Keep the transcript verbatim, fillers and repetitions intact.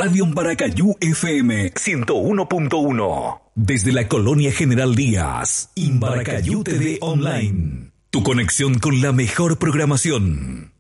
Radio Imbaracayú F M ciento uno punto uno. Desde la Colonia General Díaz, Imbaracayú T V Online. Tu conexión con la mejor programación.